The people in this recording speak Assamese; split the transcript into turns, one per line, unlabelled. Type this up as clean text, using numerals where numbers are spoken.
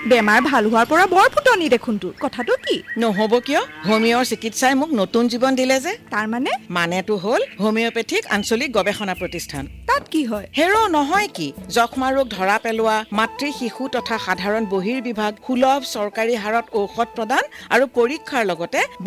বেমাৰ ভাল হোৱাৰ পৰা বৰ ফুটনি দেখোন তোৰ কথাটো কি
নহ'ব কিয় হোমিঅ'ৰ চিকিৎসাই মোক নতুন জীৱন দিলে যে
তাৰ
মানেটো হ'ল হোমিঅ'পেথিক আঞ্চলিক গৱেষণা প্ৰতিষ্ঠান
তাত কি হয়
হেৰ' নহয় কি যক্ষ্মা ৰোগ ধৰা পেলোৱা মাতৃ শিশু তথা সাধাৰণ বহিৰ্বিভাগ সুলভ চৰকাৰী হাৰত ঔষধ প্ৰদান আৰু পৰীক্ষাৰ লগতে